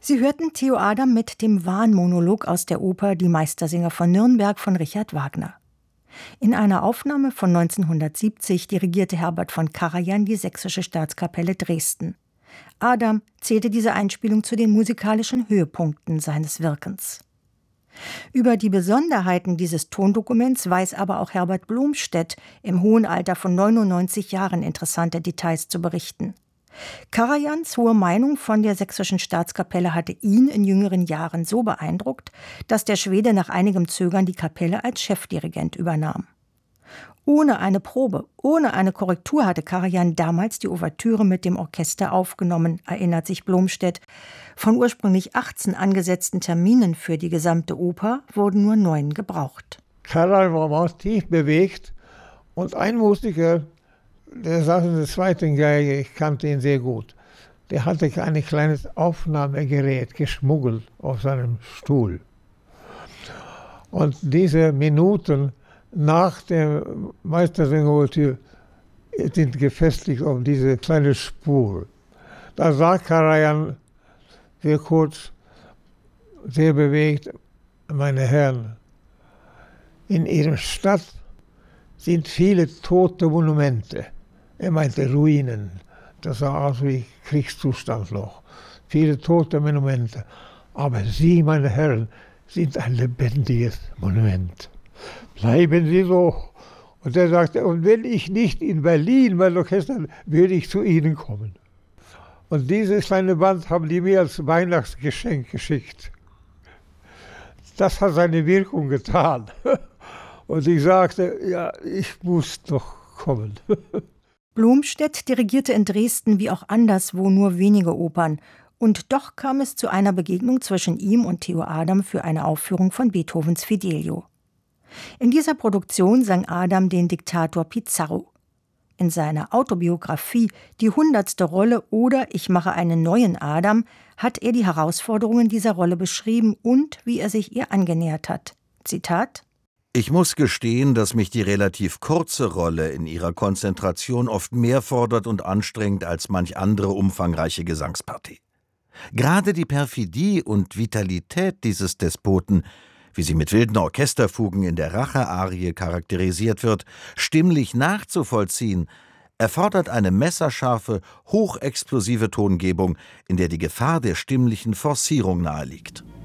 Sie hörten Theo Adam mit dem Wahnmonolog aus der Oper Die Meistersinger von Nürnberg von Richard Wagner. In einer Aufnahme von 1970 dirigierte Herbert von Karajan die Sächsische Staatskapelle Dresden. Adam zählte diese Einspielung zu den musikalischen Höhepunkten seines Wirkens. Über die Besonderheiten dieses Tondokuments weiß aber auch Herbert Blomstedt im hohen Alter von 99 Jahren interessante Details zu berichten. Karajans hohe Meinung von der Sächsischen Staatskapelle hatte ihn in jüngeren Jahren so beeindruckt, dass der Schwede nach einigem Zögern die Kapelle als Chefdirigent übernahm. Ohne eine Probe, ohne eine Korrektur hatte Karajan damals die Ouvertüre mit dem Orchester aufgenommen, erinnert sich Blomstedt. Von ursprünglich 18 angesetzten Terminen für die gesamte Oper wurden nur 9 gebraucht. Karajan war tief bewegt und ein Musiker, der saß in der zweiten Geige, ich kannte ihn sehr gut. Der hatte ein kleines Aufnahmegerät geschmuggelt auf seinem Stuhl. Und diese Minuten nach der Meistersinger sind gefestigt auf diese kleine Spur. Da sagt Karajan sehr kurz, sehr bewegt: Meine Herren, in Ihrer Stadt sind viele tote Monumente. Er meinte Ruinen. Das sah aus wie Kriegszustand noch. Viele tote Monumente. Aber Sie, meine Herren, sind ein lebendiges Monument. Bleiben Sie so. Und er sagte, und wenn ich nicht in Berlin mein Orchester, würde ich zu Ihnen kommen. Und dieses kleine Band haben die mir als Weihnachtsgeschenk geschickt. Das hat seine Wirkung getan. Und ich sagte, ja, ich muss doch kommen. Blomstedt dirigierte in Dresden wie auch anderswo nur wenige Opern. Und doch kam es zu einer Begegnung zwischen ihm und Theo Adam für eine Aufführung von Beethovens Fidelio. In dieser Produktion sang Adam den Diktator Pizarro. In seiner Autobiografie »Die 100. Rolle« oder »Ich mache einen neuen Adam« hat er die Herausforderungen dieser Rolle beschrieben und wie er sich ihr angenähert hat. Zitat: Ich muss gestehen, dass mich die relativ kurze Rolle in ihrer Konzentration oft mehr fordert und anstrengt als manch andere umfangreiche Gesangspartie. Gerade die Perfidie und Vitalität dieses Despoten, wie sie mit wilden Orchesterfugen in der Rache-Arie charakterisiert wird, stimmlich nachzuvollziehen, erfordert eine messerscharfe, hochexplosive Tongebung, in der die Gefahr der stimmlichen Forcierung naheliegt.